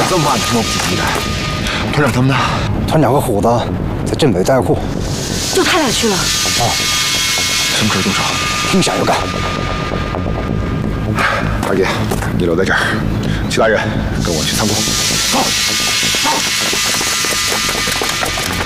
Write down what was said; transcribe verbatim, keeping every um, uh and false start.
这么晚了，迫不及待。团长他们呢？ 团长和虎子在镇北带库。 就他俩去了。 啊。 什么时候动手？ 听响就干。 二弟，你留在这儿，其他人跟我去仓库。走。走。